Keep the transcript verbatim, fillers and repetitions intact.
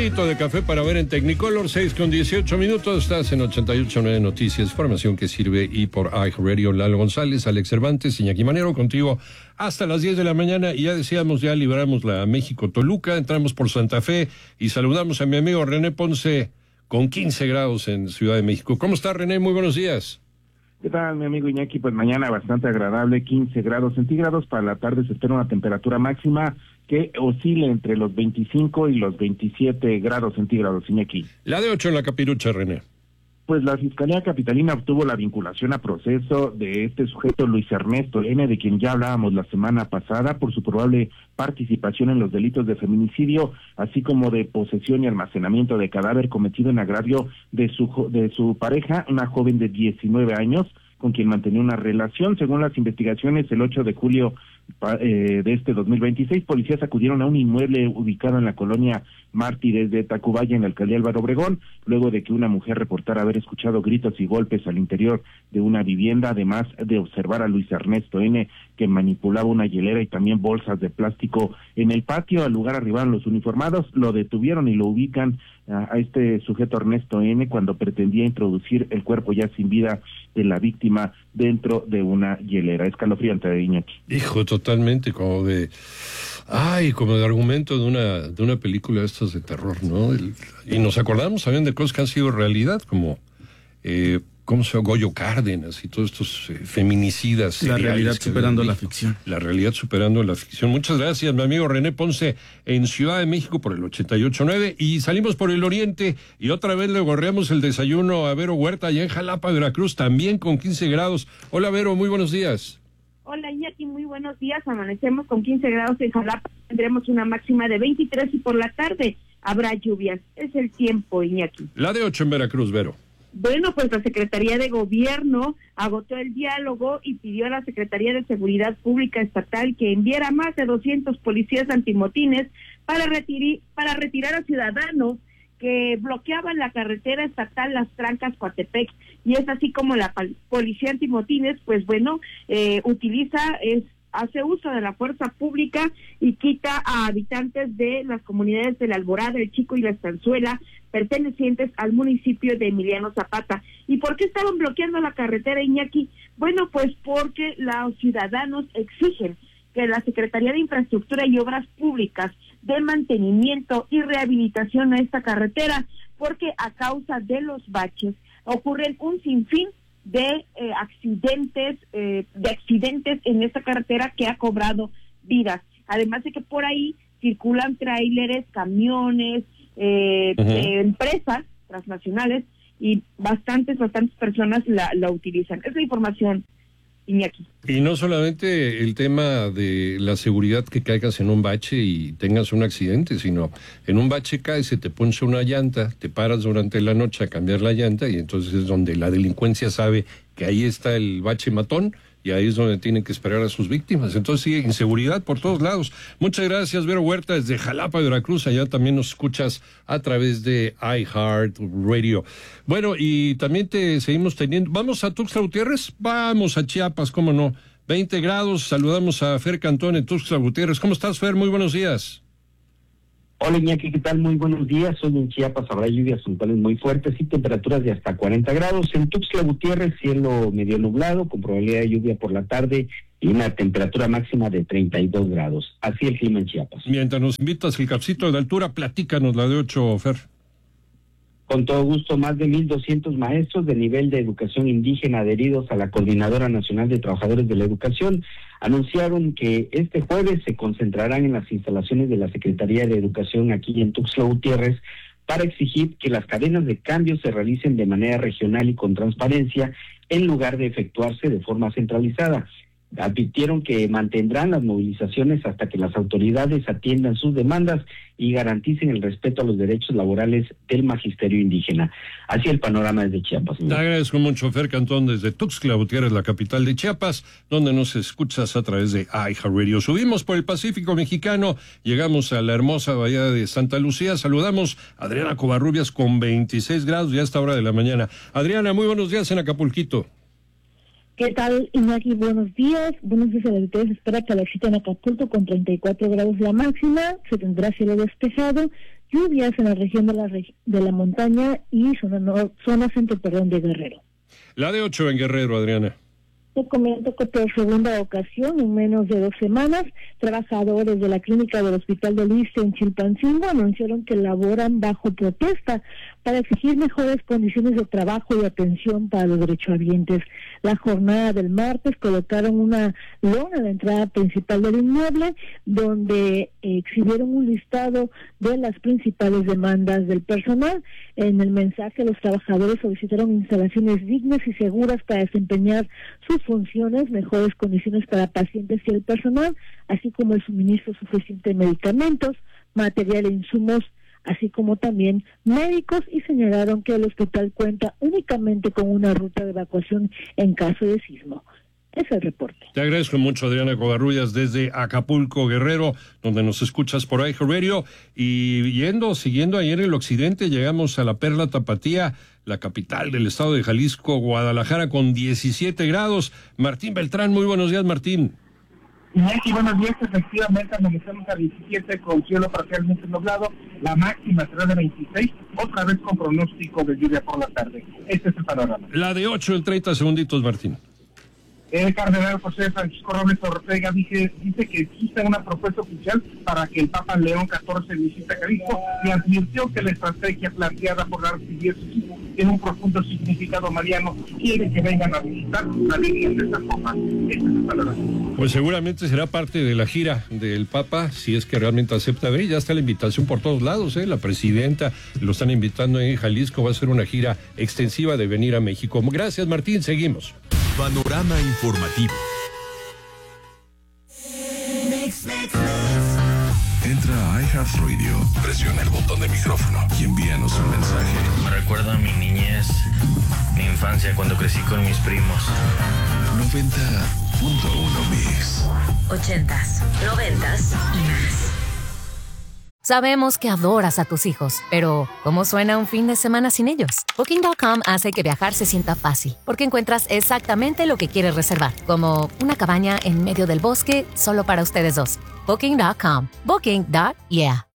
poquito de café para ver en Technicolor, seis con dieciocho minutos, estás en ochenta y ocho punto nueve Noticias, información que sirve, y por iHeartRadio, Lalo González, Alex Cervantes, Iñaki Manero, contigo hasta las diez de la mañana, y ya decíamos, ya libramos la México-Toluca, entramos por Santa Fe, y saludamos a mi amigo René Ponce, con quince grados en Ciudad de México. ¿Cómo está, René? Muy buenos días. ¿Qué tal, mi amigo Iñaki? Pues mañana bastante agradable, quince grados centígrados. Para la tarde se espera una temperatura máxima que oscila entre los veinticinco y los veintisiete grados centígrados, Iñaki. La de ocho en la Capirucha, René. Pues la Fiscalía Capitalina obtuvo la vinculación a proceso de este sujeto Luis Ernesto N., de quien ya hablábamos la semana pasada, por su probable participación en los delitos de feminicidio, así como de posesión y almacenamiento de cadáver cometido en agravio de su de su pareja, una joven de diecinueve años, con quien mantenía una relación. Según las investigaciones, el ocho de julio eh, de este dos mil veintiséis, policías acudieron a un inmueble ubicado en la colonia Mártires de Tacubaya, en la alcaldía Álvaro Obregón, luego de que una mujer reportara haber escuchado gritos y golpes al interior de una vivienda, además de observar a Luis Ernesto N., que manipulaba una hielera y también bolsas de plástico en el patio. Al lugar arribaron los uniformados, lo detuvieron y lo ubican a, a este sujeto Ernesto N. cuando pretendía introducir el cuerpo ya sin vida de la víctima dentro de una hielera. Escalofriante, de Iñaki. Hijo, totalmente como de... Ay, como de argumento de una de una película de estas de terror, ¿no? El, y nos acordamos también de cosas que han sido realidad, como... Eh, ¿Cómo se llama? Goyo Cárdenas y todos estos eh, feminicidas. La realidad superando la ficción. La realidad superando la ficción. Muchas gracias, mi amigo René Ponce, en Ciudad de México por el ochenta y ocho punto nueve. Y salimos por el oriente y otra vez le gorreamos el desayuno a Vero Huerta, allá en Jalapa, Veracruz, también con quince grados. Hola, Vero, muy buenos días. Hola, Iñaki, muy buenos días. Amanecemos con quince grados en Jalapa. Tendremos una máxima de veintitrés y por la tarde habrá lluvias. Es el tiempo, Iñaki. La de ocho en Veracruz, Vero. Bueno, pues la Secretaría de Gobierno agotó el diálogo y pidió a la Secretaría de Seguridad Pública Estatal que enviara más de doscientos policías antimotines para, retiri, para retirar a ciudadanos que bloqueaban la carretera estatal Las Trancas Coatepec. Y es así como la policía antimotines, pues bueno, eh, utiliza, es hace uso de la fuerza pública y quita a habitantes de las comunidades de La Alborada, El Chico y La Estanzuela, pertenecientes al municipio de Emiliano Zapata. ¿Y por qué estaban bloqueando la carretera, Iñaki? Bueno, pues porque los ciudadanos exigen que la Secretaría de Infraestructura y Obras Públicas dé mantenimiento y rehabilitación a esta carretera, porque a causa de los baches ocurren un sinfín de eh, accidentes, eh, de accidentes en esta carretera que ha cobrado vidas. Además de que por ahí circulan tráileres, camiones, eh, uh-huh. de empresas transnacionales y bastantes, bastantes personas la, la utilizan. Esa es la información, Iñaki. Y no solamente el tema de la seguridad, que caigas en un bache y tengas un accidente, sino en un bache caes, se te poncha una llanta, te paras durante la noche a cambiar la llanta y entonces es donde la delincuencia sabe que ahí está el bache matón y ahí es donde tienen que esperar a sus víctimas. Entonces sí, inseguridad por todos lados. Muchas gracias, Vero Huerta, desde Jalapa, Veracruz. Allá también nos escuchas a través de iHeartRadio. Bueno, y también te seguimos teniendo... ¿Vamos a Tuxtla Gutiérrez? Vamos a Chiapas, cómo no. veinte grados, saludamos a Fer Cantón en Tuxtla Gutiérrez. ¿Cómo estás, Fer? Muy buenos días. Hola, Iñaki, ¿qué tal? Muy buenos días. Hoy en Chiapas habrá lluvias puntuales muy fuertes y temperaturas de hasta cuarenta grados. En Tuxtla Gutiérrez, cielo medio nublado, con probabilidad de lluvia por la tarde y una temperatura máxima de treinta y dos grados. Así el clima en Chiapas. Mientras nos invitas el cafecito de altura, platícanos la de ocho, Fer. Con todo gusto, más de mil doscientos maestros de nivel de educación indígena adheridos a la Coordinadora Nacional de Trabajadores de la Educación anunciaron que este jueves se concentrarán en las instalaciones de la Secretaría de Educación aquí en Tuxtla Gutiérrez para exigir que las cadenas de cambio se realicen de manera regional y con transparencia en lugar de efectuarse de forma centralizada. Advirtieron que mantendrán las movilizaciones hasta que las autoridades atiendan sus demandas y garanticen el respeto a los derechos laborales del magisterio indígena. Así el panorama desde Chiapas. Te agradezco mucho, Fer Cantón, desde Tuxtla Gutiérrez, la capital de Chiapas, donde nos escuchas a través de iHeartRadio. Subimos por el Pacífico Mexicano, llegamos a la hermosa bahía de Santa Lucía. Saludamos a Adriana Covarrubias con veintiséis grados ya a esta hora de la mañana. Adriana, muy buenos días en Acapulquito. ¿Qué tal, Iñaki? Buenos días. Buenos días a ustedes. Se espera calorcito en Acapulco con treinta y cuatro grados la máxima. Se tendrá cielo despejado lluvias en la región de la, de la montaña y zona, no, zona centro perdón, de Guerrero. La de ocho en Guerrero, Adriana. Te comento que por segunda ocasión, en menos de dos semanas, trabajadores de la clínica del Hospital del Issste en Chilpancingo anunciaron que laboran bajo protesta para exigir mejores condiciones de trabajo y atención para los derechohabientes. La jornada del martes colocaron una lona a la entrada principal del inmueble, donde eh, exhibieron un listado de las principales demandas del personal. En el mensaje, los trabajadores solicitaron instalaciones dignas y seguras para desempeñar sus funciones, mejores condiciones para pacientes y el personal, así como el suministro suficiente de medicamentos, material e insumos, así como también médicos, y señalaron que el hospital cuenta únicamente con una ruta de evacuación en caso de sismo. Ese es el reporte. Te agradezco mucho, Adriana Covarrubias, desde Acapulco, Guerrero, donde nos escuchas por iHeart Radio. Y yendo, siguiendo ayer el occidente, llegamos a la Perla Tapatía, la capital del estado de Jalisco, Guadalajara, con diecisiete grados. Martín Beltrán, muy buenos días, Martín. Iñaki, buenos días. Efectivamente, amanecemos a diecisiete con cielo parcialmente nublado. La máxima será de veintiséis, otra vez con pronóstico de lluvia por la tarde. Este es el panorama. La de ocho en treinta segunditos, Martín. El cardenal José Francisco Robles Ortega dice, dice que existe una propuesta oficial para que el Papa León catorce visite Jalisco y advirtió que la estrategia planteada por la archidiócesis tiene un profundo significado mariano y quiere que vengan a visitar la Virgen de San Juan. Este es el panorama. Pues seguramente será parte de la gira del Papa, si es que realmente acepta ver. Ya está la invitación por todos lados, ¿eh? La presidenta lo están invitando en Jalisco, va a ser una gira extensiva de venir a México. Gracias, Martín, seguimos. Panorama informativo. Entra a iHeartRadio, presiona el botón de micrófono y envíanos un mensaje. Me recuerda a mi niñez, mi infancia cuando crecí con mis primos. noventa punto uno Mix. Ochentas, noventas y más. Sabemos que adoras a tus hijos, pero ¿cómo suena un fin de semana sin ellos? Booking punto com hace que viajar se sienta fácil, porque encuentras exactamente lo que quieres reservar, como una cabaña en medio del bosque solo para ustedes dos. Booking punto com. Booking. Yeah.